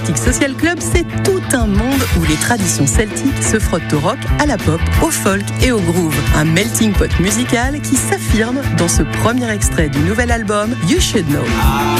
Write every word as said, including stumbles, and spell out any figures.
Celtic Social Club, c'est tout un monde où les traditions celtiques se frottent au rock, à la pop, au folk et au groove. Un melting pot musical qui s'affirme dans ce premier extrait du nouvel album You Should Know.